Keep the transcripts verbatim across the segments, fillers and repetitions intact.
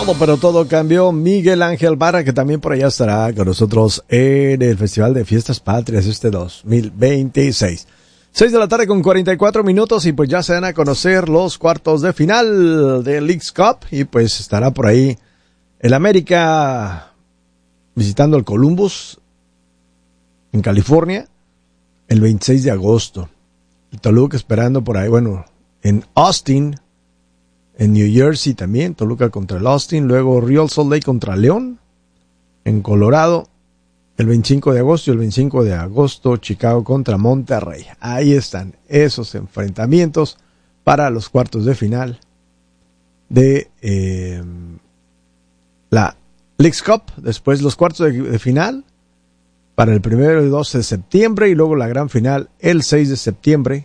Todo, pero todo cambió. Miguel Ángel Barra, que también por allá estará con nosotros en el Festival de Fiestas Patrias este dos mil veintiséis. Seis de la tarde con cuarenta y cuatro minutos y pues ya se van a conocer los cuartos de final del Leagues Cup y pues estará por ahí el América visitando el Columbus en California el veintiséis de agosto. El Toluca esperando por ahí, bueno, en Austin, en New Jersey también, Toluca contra el Austin, luego Real Salt Lake contra León, en Colorado, el veinticinco de agosto y el veinticinco de agosto, Chicago contra Monterrey. Ahí están esos enfrentamientos para los cuartos de final de eh, la Leagues Cup. Después los cuartos de, de final para el primero y doce de septiembre y luego la gran final el seis de septiembre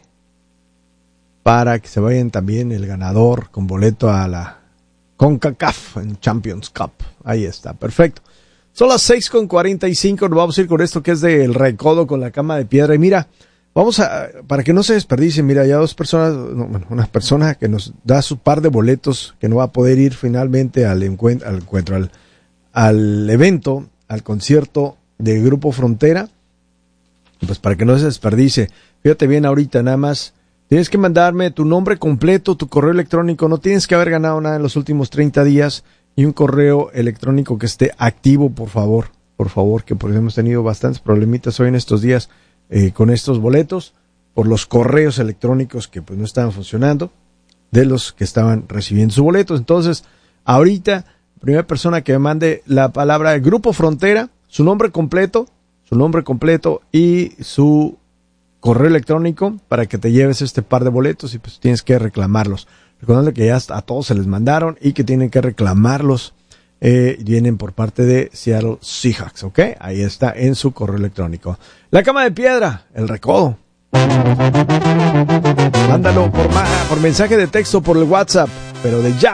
para que se vayan también el ganador con boleto a la CONCACAF en Champions Cup. Ahí está, perfecto. Son las seis con cuarenta y cinco, nos vamos a ir con esto que es del recodo con la cama de piedra. Y mira, vamos a, para que no se desperdicie, mira, ya dos personas, no, bueno, una persona que nos da su par de boletos, que no va a poder ir finalmente al encuentro, al, encuentro, al, al evento, al concierto de Grupo Frontera. Pues para que no se desperdicie, fíjate bien ahorita nada más, tienes que mandarme tu nombre completo, tu correo electrónico, no tienes que haber ganado nada en los últimos treinta días, y un correo electrónico que esté activo, por favor, por favor, que porque hemos tenido bastantes problemitas hoy en estos días eh, con estos boletos, por los correos electrónicos que pues no estaban funcionando, de los que estaban recibiendo sus boletos. Entonces, ahorita, primera persona que me mande la palabra Grupo Frontera, su nombre completo, su nombre completo y su correo electrónico para que te lleves este par de boletos y pues tienes que reclamarlos. Recordando que ya a todos se les mandaron y que tienen que reclamarlos. Eh, vienen por parte de Seattle Seahawks, ¿ok? Ahí está en su correo electrónico. La cama de piedra, el recodo. Mándalo por, ma- por mensaje de texto por el WhatsApp, pero de ya.